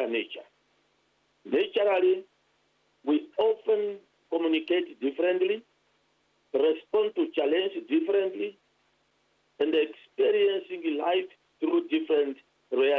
their nature. Naturally, we often communicate differently, respond to challenge differently, and experiencing life through different realities.